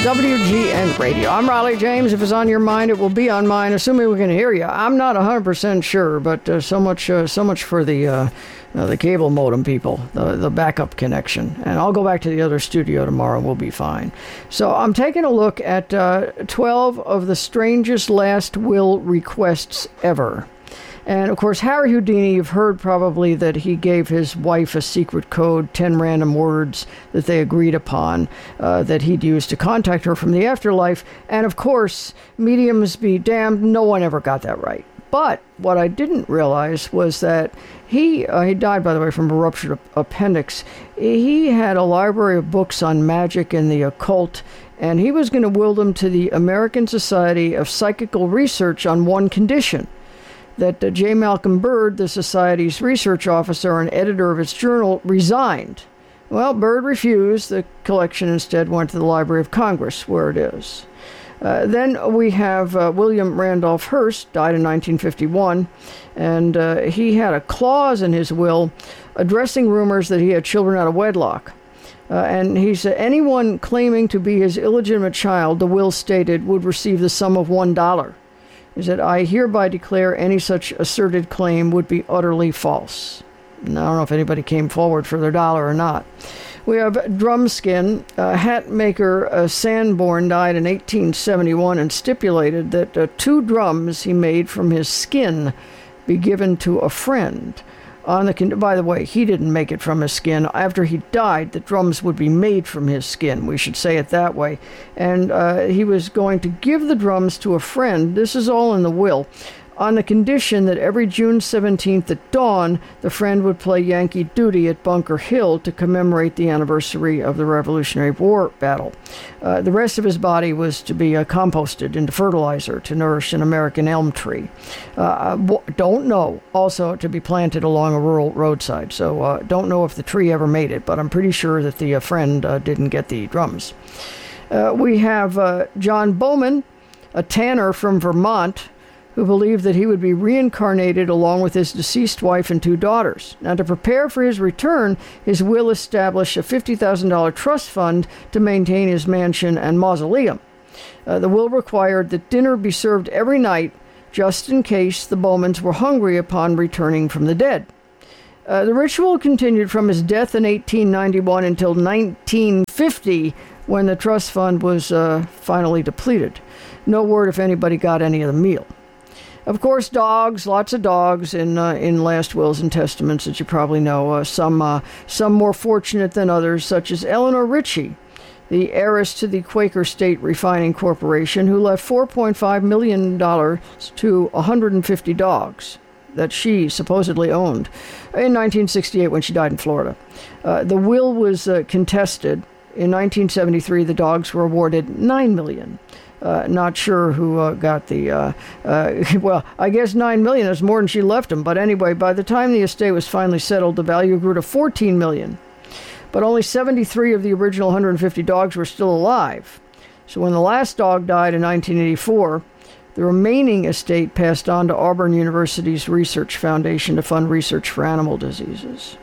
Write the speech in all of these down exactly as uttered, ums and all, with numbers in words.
W G N Radio. I'm Raleigh James. If it's on your mind, it will be on mine, assuming we can hear you. I'm not one hundred percent sure, but uh, so much uh, so much for the uh, uh, the cable modem people, the, the backup connection. And I'll go back to the other studio tomorrow. We'll be fine. So I'm taking a look at uh, twelve of the strangest last will requests ever. And, of course, Harry Houdini, you've heard probably that he gave his wife a secret code, ten random words that they agreed upon, uh, that he'd use to contact her from the afterlife. And, of course, mediums be damned, no one ever got that right. But what I didn't realize was that he, uh, he died, by the way, from a ruptured appendix. He had a library of books on magic and the occult, and he was going to will them to the American Society of Psychical Research on one condition: that uh, J. Malcolm Bird, the Society's research officer and editor of its journal, resigned. Well, Bird refused. The collection instead went to the Library of Congress, where it is. Uh, then we have uh, William Randolph Hearst, died in nineteen fifty-one, and uh, he had a clause in his will addressing rumors that he had children out of wedlock. Uh, and he said anyone claiming to be his illegitimate child, the will stated, would receive the sum of one dollar. He said, I hereby declare any such asserted claim would be utterly false. Now, I don't know if anybody came forward for their dollar or not. We have Drumskin. Uh, hat maker uh, Sanborn died in eighteen seventy-one and stipulated that uh, two drums he made from his skin be given to a friend. On the con- By the way, he didn't make it from his skin. After he died, the drums would be made from his skin. We should say it that way. And uh, he was going to give the drums to a friend. This is all in the will, on the condition that every June seventeenth at dawn, the friend would play Yankee Doodle at Bunker Hill to commemorate the anniversary of the Revolutionary War battle. Uh, the rest of his body was to be uh, composted into fertilizer to nourish an American elm tree. Uh, don't know, also to be planted along a rural roadside. So uh, don't know if the tree ever made it, but I'm pretty sure that the uh, friend uh, didn't get the drums. Uh, we have uh, John Bowman, a tanner from Vermont, who believed that he would be reincarnated along with his deceased wife and two daughters. Now, to prepare for his return, his will established a fifty thousand dollars trust fund to maintain his mansion and mausoleum. Uh, the will required that dinner be served every night, just in case the Bowmans were hungry upon returning from the dead. Uh, the ritual continued from his death in eighteen ninety-one until nineteen fifty, when the trust fund was uh, finally depleted. No word if anybody got any of the meal. Of course, dogs, lots of dogs in uh, in last wills and testaments that you probably know. Uh, some uh, some more fortunate than others, such as Eleanor Ritchie, the heiress to the Quaker State Refining Corporation, who left four point five million dollars to one hundred fifty dogs that she supposedly owned in nineteen sixty-eight when she died in Florida. Uh, the will was uh, contested. In nineteen seventy-three, the dogs were awarded nine million dollars. Uh, not sure who uh, got the, uh, uh, well, I guess nine million dollars is more than she left him. But anyway, by the time the estate was finally settled, the value grew to fourteen million dollars. But only seventy-three of the original one hundred fifty dogs were still alive. So when the last dog died in nineteen eighty-four, the remaining estate passed on to Auburn University's Research Foundation to fund research for animal diseases.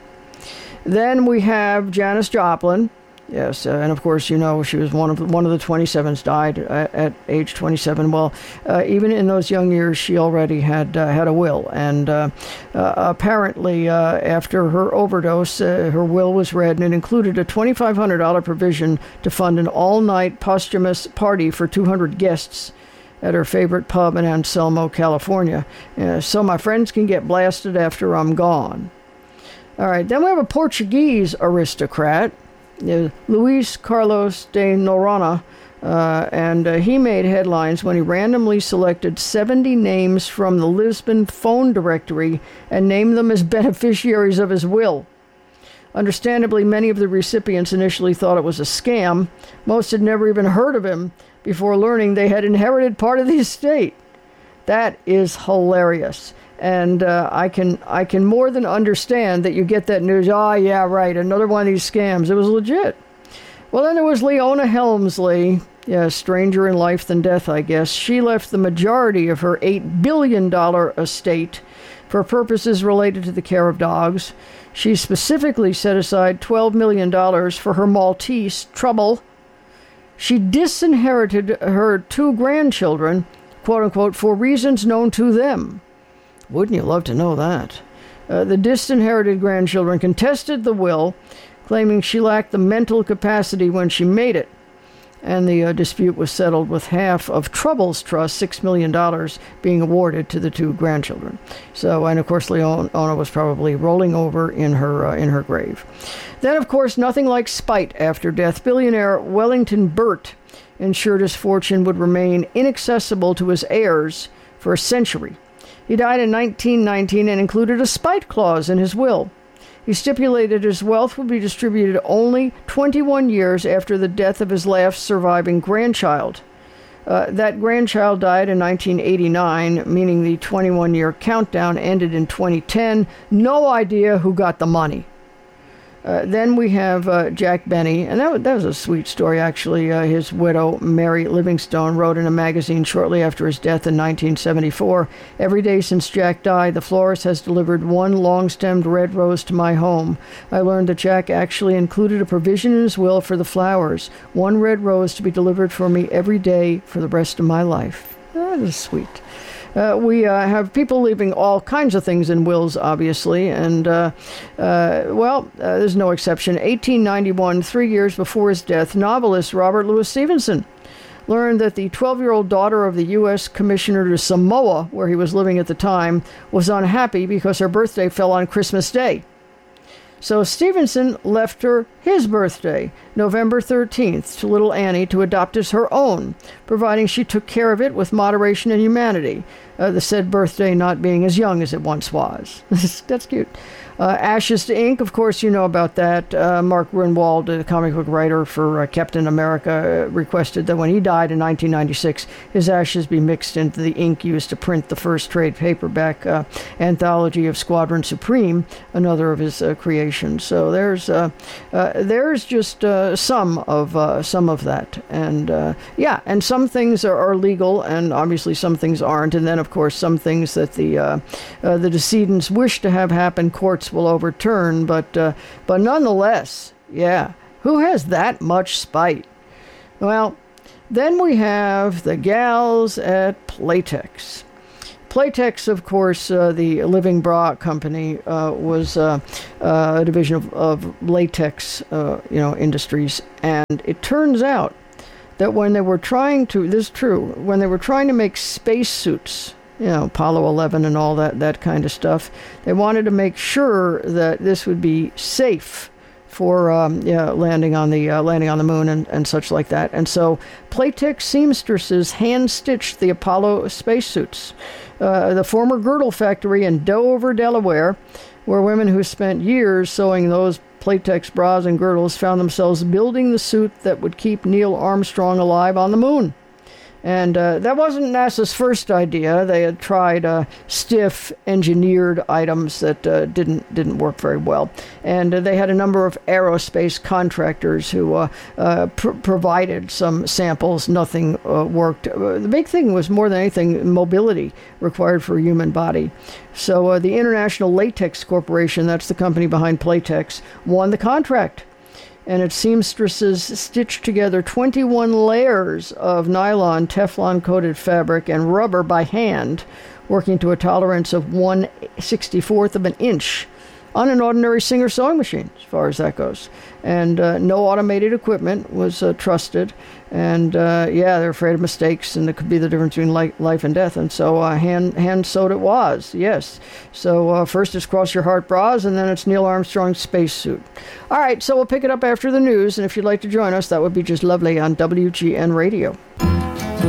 Then we have Janis Joplin. Yes, uh, and of course, you know, she was one of one of the twenty-sevens, died at, at age twenty-seven. Well, uh, even in those young years, she already had uh, had a will, and uh, uh, apparently, uh, after her overdose, uh, her will was read, and it included a twenty-five hundred dollars provision to fund an all-night posthumous party for two hundred guests at her favorite pub in Anselmo, California. Uh, so my friends can get blasted after I'm gone. All right, then we have a Portuguese aristocrat. Uh, Luis Carlos de Noronha, uh, and uh, he made headlines when he randomly selected seventy names from the Lisbon phone directory and named them as beneficiaries of his will. Understandably, many of the recipients initially thought it was a scam. Most had never even heard of him before learning they had inherited part of the estate. That is hilarious. And uh, I can I can more than understand that you get that news. Oh, yeah, right, another one of these scams. It was legit. Well, then there was Leona Helmsley. Yeah, stranger in life than death, I guess. She left the majority of her eight billion dollars estate for purposes related to the care of dogs. She specifically set aside twelve million dollars for her Maltese, Trouble. she disinherited her two grandchildren, quote unquote, for reasons known to them. Wouldn't you love to know that? Uh, the disinherited grandchildren contested the will, claiming she lacked the mental capacity when she made it. And the uh, dispute was settled with half of Trouble's trust, six million dollars, being awarded to the two grandchildren. So, and of course, Leona was probably rolling over in her uh, in her grave. Then, of course, nothing like spite after death. Billionaire Wellington Burt ensured his fortune would remain inaccessible to his heirs for a century. He died in nineteen nineteen and included a spite clause in his will. He stipulated his wealth would be distributed only twenty-one years after the death of his last surviving grandchild. Uh, that grandchild died in nineteen eighty-nine, meaning the twenty-one-year countdown ended in twenty ten. No idea who got the money. Uh, then we have uh, Jack Benny, and that, that was a sweet story, actually. Uh, his widow, Mary Livingstone, wrote in a magazine shortly after his death in nineteen seventy-four, "Every day since Jack died, the florist has delivered one long-stemmed red rose to my home. I learned that Jack actually included a provision in his will for the flowers, one red rose to be delivered for me every day for the rest of my life." That is sweet. Uh, we uh, have people leaving all kinds of things in wills, obviously, and, uh, uh, well, uh, there's no exception. eighteen ninety-one, three years before his death, novelist Robert Louis Stevenson learned that the twelve-year-old daughter of the U S Commissioner to Samoa, where he was living at the time, was unhappy because her birthday fell on Christmas Day. So Stevenson left her his birthday, November thirteenth, to little Annie to adopt as her own, providing she took care of it with moderation and humanity, uh, the said birthday not being as young as it once was. That's cute. Uh, Ashes to Ink, of course, you know about that. Uh, Mark Grunwald, a comic book writer for uh, Captain America, uh, requested that when he died in nineteen ninety-six, his ashes be mixed into the ink used to print the first trade paperback uh, anthology of Squadron Supreme, another of his uh, creations. So there's uh, uh, there's just uh, some of uh, some of that, and uh, yeah, and some things are, are legal, and obviously some things aren't, and then of course some things that the uh, uh, the decedents wish to have happen, courts will overturn, but uh, but nonetheless, yeah, who has that much spite? Well, then we have the gals at Playtex. Playtex, of course, uh, the Living Bra company, uh, was uh, uh, a division of, of latex, uh, you know, industries, and it turns out that when they were trying to, this is true, when they were trying to make spacesuits, you know, Apollo eleven and all that, that kind of stuff, they wanted to make sure that this would be safe for um, yeah, landing on the uh, landing on the moon and, and such like that. And so Playtex seamstresses hand-stitched the Apollo spacesuits. Uh, the former girdle factory in Dover, Delaware, where women who spent years sewing those Playtex bras and girdles found themselves building the suit that would keep Neil Armstrong alive on the moon. And uh, that wasn't NASA's first idea. They had tried uh, stiff, engineered items that uh, didn't didn't work very well. And uh, they had a number of aerospace contractors who uh, uh, pr- provided some samples. Nothing uh, worked. Uh, the big thing was, more than anything, mobility required for a human body. So uh, the International Latex Corporation, that's the company behind Playtex, won the contract. And its seamstresses stitched together twenty-one layers of nylon, Teflon-coated fabric, and rubber by hand, working to a tolerance of one sixty-fourth of an inch on an ordinary Singer sewing machine, as far as that goes. And uh, no automated equipment was uh, trusted. And, uh, yeah, they're afraid of mistakes, and it could be the difference between li- life and death. And so uh, hand, hand-sewed it was, yes. So uh, first it's Cross Your Heart bras, and then it's Neil Armstrong's spacesuit. All right, so we'll pick it up after the news, and if you'd like to join us, that would be just lovely on W G N Radio.